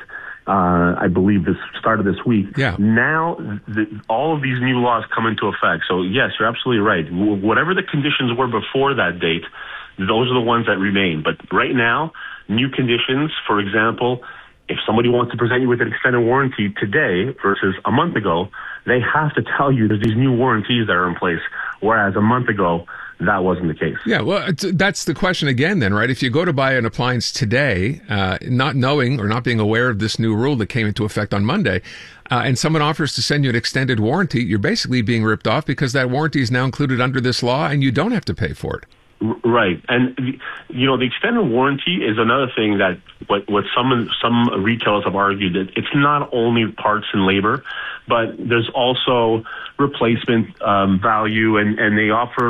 S2: I believe this started this week.
S1: Yeah.
S2: Now, all of these new laws come into effect. So yes, you're absolutely right. Whatever the conditions were before that date, those are the ones that remain. But right now, new conditions, for example, if somebody wants to present you with an extended warranty today versus a month ago, they have to tell you there's these new warranties that are in place, whereas a month ago, that wasn't the case.
S1: Yeah, well, that's the question again then, right? If you go to buy an appliance today, not knowing or not being aware of this new rule that came into effect on Monday, and someone offers to send you an extended warranty, you're basically being ripped off because that warranty is now included under this law and you don't have to pay for it.
S2: Right. And, the extended warranty is another thing that what some retailers have argued, that it's not only parts and labor, but there's also replacement value, and they offer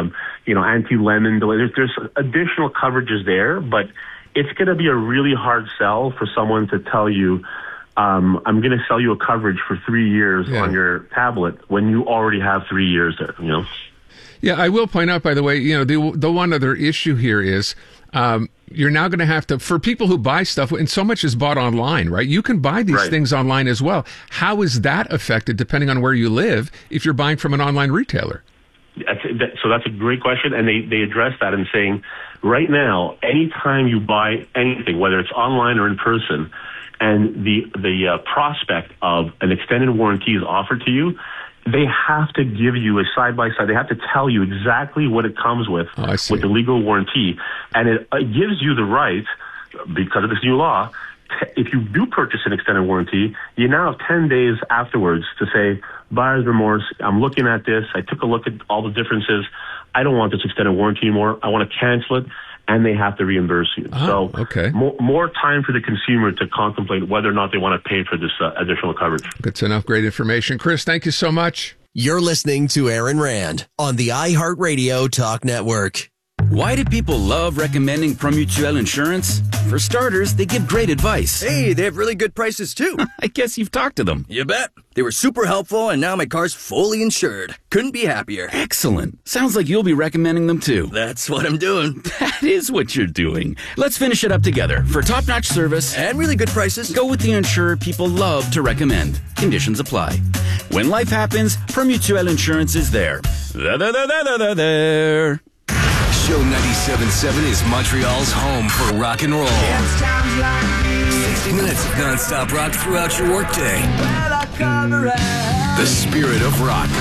S2: anti-lemon delay. There's additional coverages there, but it's going to be a really hard sell for someone to tell you, I'm going to sell you a coverage for 3 years on your tablet when you already have 3 years there,
S1: Yeah, I will point out, by the way, the one other issue here is you're now going to have to, for people who buy stuff, and so much is bought online, right? You can buy these things online as well. How is that affected depending on where you live if you're buying from an online retailer?
S2: So that's a great question, and they address that in saying, right now, anytime you buy anything, whether it's online or in person, and the prospect of an extended warranty is offered to you, they have to give you a side-by-side. They have to tell you exactly what it comes with the legal warranty. And it gives you the right, because of this new law, if you do purchase an extended warranty, you now have 10 days afterwards to say, buyer's remorse, I'm looking at this, I took a look at all the differences, I don't want this extended warranty anymore, I want to cancel it, and they have to reimburse you. More time for the consumer to contemplate whether or not they want to pay for this additional coverage.
S1: Good enough. Great information. Chris, thank you so much.
S3: You're listening to Aaron Rand on the iHeartRadio Talk Network.
S7: Why do people love recommending Promutuel Insurance? For starters, they give great advice.
S8: Hey, they have really good prices too.
S7: I guess you've talked to them.
S8: You bet. They were super helpful, and now my car's fully insured. Couldn't be happier.
S7: Excellent. Sounds like you'll be recommending them too.
S8: That's what I'm doing.
S7: That is what you're doing. Let's finish it up together. For top-notch service
S8: and really good prices,
S7: go with the insurer people love to recommend. Conditions apply. When life happens, Promutuel Insurance is there. There.
S3: Show 97.7 is Montreal's home for rock and roll. 60 minutes of non-stop rock throughout your workday. The spirit of rock.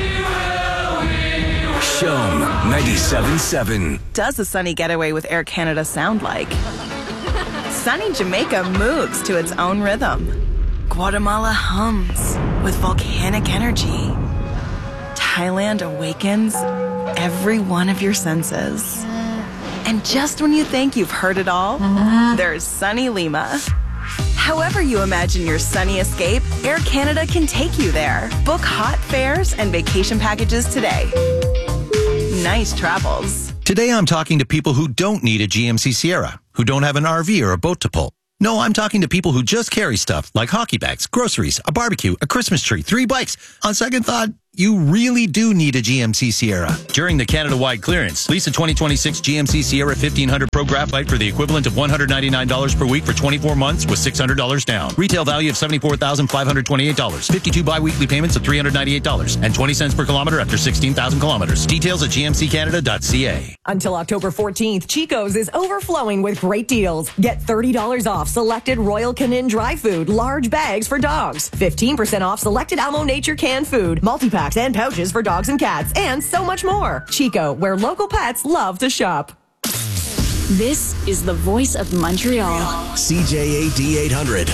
S3: Show 97.7.
S9: Does the sunny getaway with Air Canada sound like? Sunny Jamaica moves to its own rhythm. Guatemala hums with volcanic energy. Thailand awakens every one of your senses. And just when you think you've heard it all, there's sunny Lima. However you imagine your sunny escape, Air Canada can take you there. Book hot fares and vacation packages today. Nice travels.
S23: Today I'm talking to people who don't need a GMC Sierra, who don't have an RV or a boat to pull. No, I'm talking to people who just carry stuff like hockey bags, groceries, a barbecue, a Christmas tree, 3 bikes. On second thought, you really do need a GMC Sierra. During the Canada-wide clearance, lease a 2026 GMC Sierra 1500 Pro Graphite for the equivalent of $199 per week for 24 months with $600 down. Retail value of $74,528. 52 bi-weekly payments of $398 and 20 cents per kilometer after 16,000 kilometers. Details at gmccanada.ca.
S5: Until October 14th, Chico's is overflowing with great deals. Get $30 off selected Royal Canin dry food, large bags for dogs. 15% off selected Almo Nature canned food, multi-packs and pouches for dogs and cats, and so much more. Chico, where local pets love to shop.
S10: This is the voice of Montreal.
S3: CJAD 800.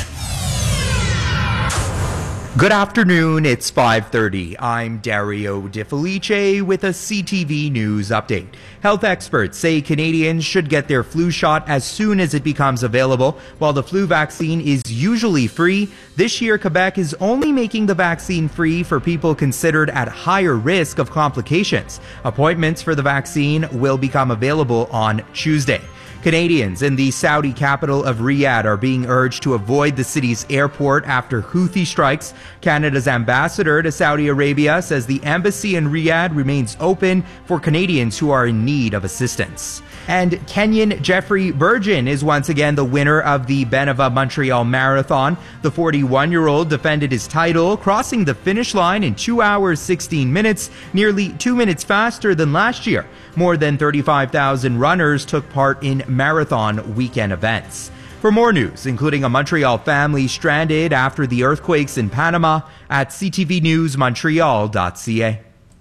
S18: Good afternoon, it's 5:30. I'm Dario DiFelice with a CTV News update. Health experts say Canadians should get their flu shot as soon as it becomes available. While the flu vaccine is usually free, this year Quebec is only making the vaccine free for people considered at higher risk of complications. Appointments for the vaccine will become available on Tuesday. Canadians in the Saudi capital of Riyadh are being urged to avoid the city's airport after Houthi strikes. Canada's ambassador to Saudi Arabia says the embassy in Riyadh remains open for Canadians who are in need of assistance. And Kenyan Jeffrey Burgin is once again the winner of the Beneva Montreal Marathon. The 41-year-old defended his title, crossing the finish line in 2 hours, 16 minutes, nearly 2 minutes faster than last year. More than 35,000 runners took part in marathon weekend events. For more news, including a Montreal family stranded after the earthquakes in Panama, at ctvnewsmontreal.ca.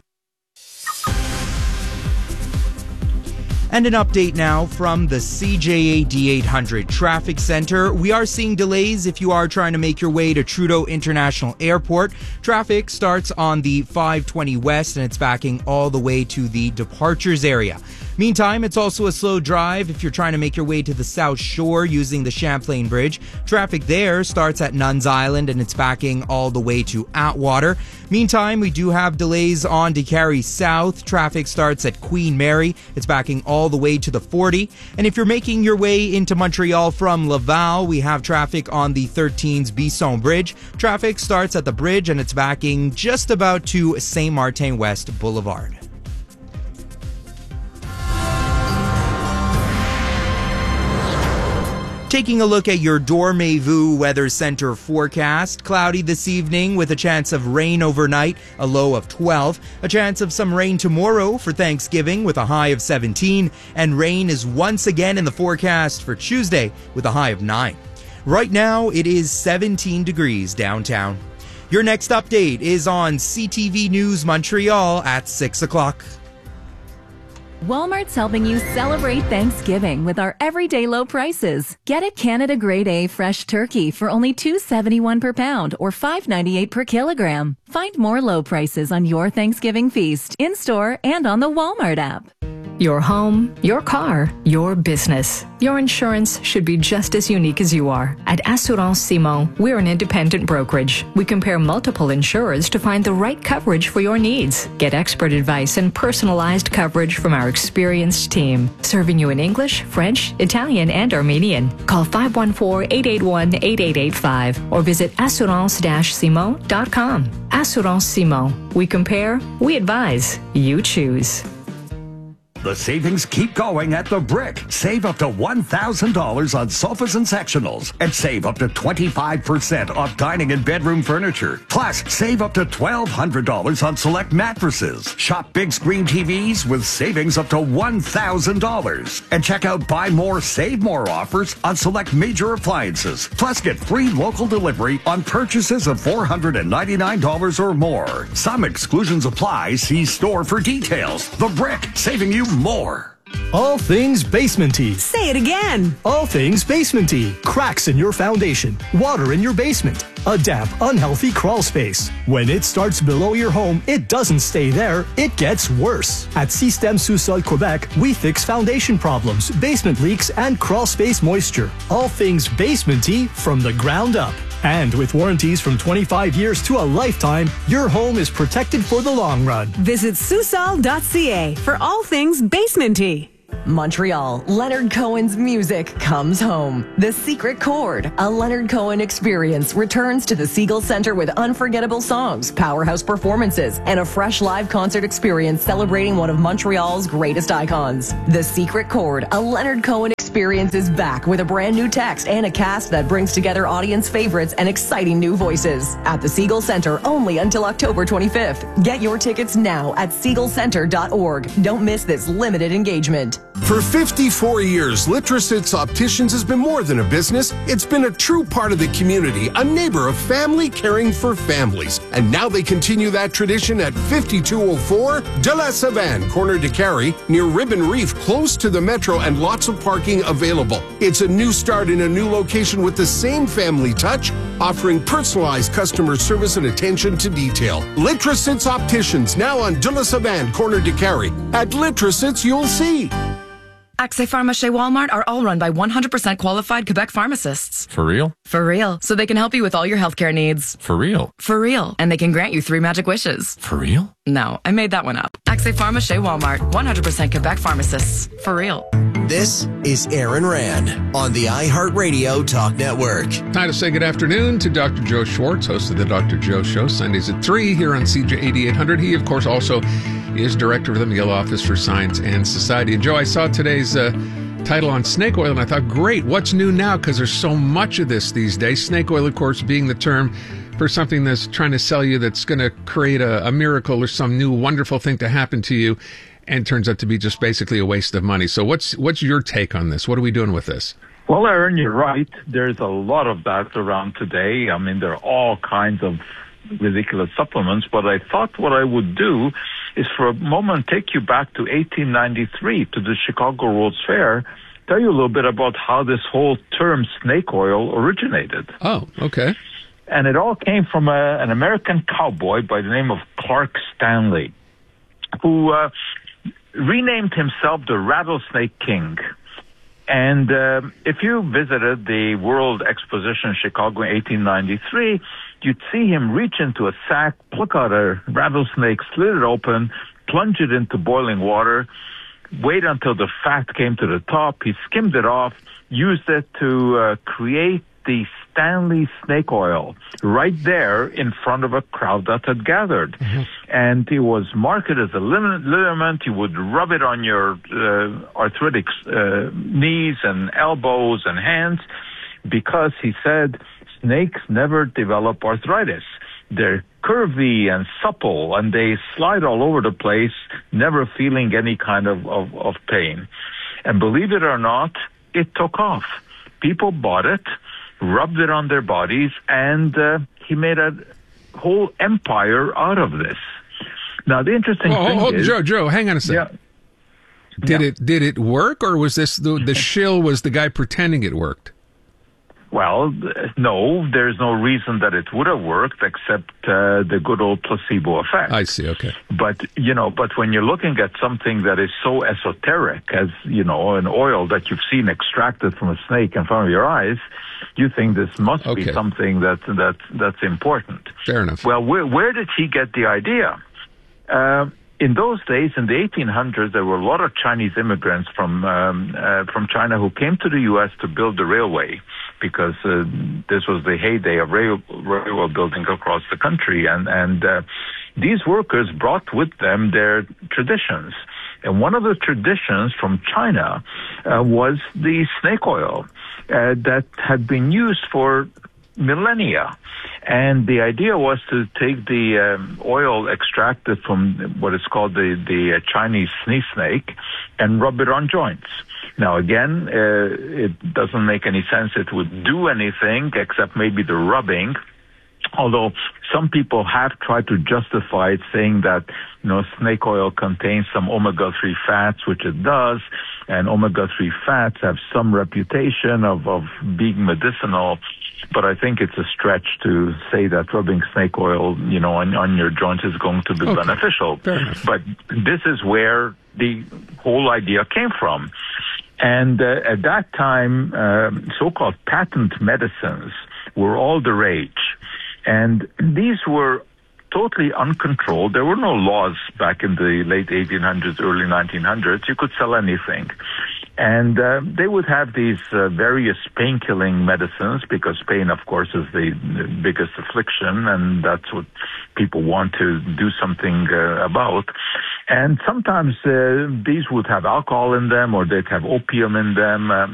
S18: And an update now from the CJAD 800 Traffic Center. We are seeing delays if you are trying to make your way to Trudeau International Airport. Traffic starts on the 520 West and it's backing all the way to the departures area. Meantime, it's also a slow drive if you're trying to make your way to the South Shore using the Champlain Bridge. Traffic there starts at Nuns Island and it's backing all the way to Atwater. Meantime, we do have delays on DeCarry South. Traffic starts at Queen Mary. It's backing all the way to the 40. And if you're making your way into Montreal from Laval, we have traffic on the 13's Bisson Bridge. Traffic starts at the bridge and it's backing just about to Saint Martin West Boulevard. Taking a look at your Dormez-vous Weather Center forecast. Cloudy this evening with a chance of rain overnight, a low of 12. A chance of some rain tomorrow for Thanksgiving with a high of 17. And rain is once again in the forecast for Tuesday with a high of 9. Right now, it is 17 degrees downtown. Your next update is on CTV News Montreal at 6 o'clock.
S27: Walmart's helping you celebrate Thanksgiving with our everyday low prices. Get it Canada Grade A fresh turkey for only $2.71 per pound or $5.98 per kilogram. Find more low prices on your Thanksgiving feast in store and on the Walmart app.
S11: Your home, your car, your business. Your insurance should be just as unique as you are. At Assurance Simon, we're an independent brokerage. We compare multiple insurers to find the right coverage for your needs. Get expert advice and personalized coverage from our experienced team, serving you in English, French, Italian, and Armenian. Call 514-881-8885 or visit assurance-simon.com. Assurance Simon. We compare, we advise, you choose.
S12: The savings keep going at The Brick. Save up to $1,000 on sofas and sectionals and save up to 25% off dining and bedroom furniture. Plus, save up to $1,200 on select mattresses. Shop big screen TVs with savings up to $1,000. And check out Buy More, Save More offers on select major appliances. Plus, get free local delivery on purchases of $499 or more. Some exclusions apply. See store for details. The Brick, saving you more.
S13: All things basement-y.
S14: Say it again.
S13: All things basement-y. Cracks in your foundation. Water in your basement. A damp, unhealthy crawl space. When it starts below your home, it doesn't stay there. It gets worse. At Système Sous-Sol Quebec, we fix foundation problems, basement leaks, and crawl space moisture. All things basement-y from the ground up. And with warranties from 25 years to a lifetime, your home is protected for the long run.
S14: Visit Susol.ca for all things basement-y.
S5: Montreal, Leonard Cohen's music comes home. The Secret Chord, a Leonard Cohen experience, returns to the Siegel Center with unforgettable songs, powerhouse performances, and a fresh live concert experience celebrating one of Montreal's greatest icons. The Secret Chord, a Leonard Cohen experience, is back with a brand new text and a cast that brings together audience favorites and exciting new voices. At the Siegel Center only until October 25th. Get your tickets now at siegelcenter.org. Don't miss this limited engagement.
S30: For 54 years, Litrosits Opticians has been more than a business. It's been a true part of the community, a neighbor of family caring for families. And now they continue that tradition at 5204 De La Savane, corner de Carrie, near Ribbon Reef, close to the metro, and lots of parking available. It's a new start in a new location with the same family touch, offering personalized customer service and attention to detail. Litrosits Opticians, now on De La Savane, corner de Carrie. At Litrosits, you'll see.
S15: Accès Pharmacie Walmart are all run by 100% qualified Quebec pharmacists.
S16: For real?
S15: For real. So they can help you with all your healthcare needs.
S16: For real?
S15: For real. And they can grant you 3 magic wishes.
S16: For real?
S15: No, I made that one up. Accès Pharmacie Walmart, 100% Quebec pharmacists. For real.
S3: This is Aaron Rand on the iHeartRadio Talk Network.
S1: Time to say good afternoon to Dr. Joe Schwartz, host of the Dr. Joe Show, Sundays at 3 here on CJ 8800. He, of course, also is director of the McGill Office for Science and Society. And Joe, I saw today's title on snake oil, and I thought, great, what's new now? Because there's so much of this these days. Snake oil, of course, being the term for something that's trying to sell you that's going to create a miracle or some new wonderful thing to happen to you, and turns out to be just basically a waste of money. So what's your take on this? What are we doing with this?
S17: Well, Aaron, you're right. There's a lot of that around today. I mean, there are all kinds of ridiculous supplements, but I thought what I would do is for a moment take you back to 1893 to the Chicago World's Fair, tell you a little bit about how this whole term snake oil originated.
S1: Oh, okay.
S17: And it all came from an American cowboy by the name of Clark Stanley, who renamed himself the Rattlesnake King. And if you visited the World Exposition in Chicago in 1893, you'd see him reach into a sack, pluck out a rattlesnake, slit it open, plunge it into boiling water, wait until the fat came to the top. He skimmed it off, used it to create the Stanley snake oil right there in front of a crowd that had gathered. Mm-hmm. And it was marketed as a liniment. You would rub it on your arthritic knees and elbows and hands because he said snakes never develop arthritis. They're curvy and supple, and they slide all over the place, never feeling any kind of pain. And believe it or not, it took off. People bought it, rubbed it on their bodies, and he made a whole empire out of this. Now, the interesting thing is...
S1: Joe, hang on a second. Yeah. Did it work, or was this the shill was the guy pretending it worked?
S17: Well, no, there's no reason that it would have worked except the good old placebo effect.
S1: I see, okay.
S17: But when you're looking at something that is so esoteric as, an oil that you've seen extracted from a snake in front of your eyes, you think this must be something that's important.
S1: Fair enough.
S17: Well, where did he get the idea? In those days, in the 1800s, there were a lot of Chinese immigrants from China who came to the U.S. to build the railway, because this was the heyday of railway building across the country. And these workers brought with them their traditions. And one of the traditions from China was the snake oil that had been used for millennia. And the idea was to take the oil extracted from what is called the Chinese sneeze snake and rub it on joints. Now, again, it doesn't make any sense it would do anything except maybe the rubbing, although some people have tried to justify it, saying that, snake oil contains some omega-3 fats, which it does, and omega-3 fats have some reputation of being medicinal. But I think it's a stretch to say that rubbing snake oil, on your joints is going to be beneficial. But this is where the whole idea came from. And at that time, so-called patent medicines were all the rage. And these were totally uncontrolled. There were no laws back in the late 1800s, early 1900s. You could sell anything. And they would have these various pain-killing medicines, because pain, of course, is the biggest affliction, and that's what people want to do something about. And sometimes these would have alcohol in them, or they'd have opium in them.